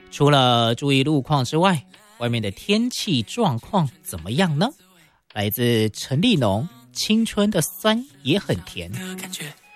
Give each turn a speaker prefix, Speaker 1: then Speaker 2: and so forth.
Speaker 1: 除了注意路况之外，外面的天气状况怎么样呢？来自陈立农，青春的酸也很甜。
Speaker 2: 感觉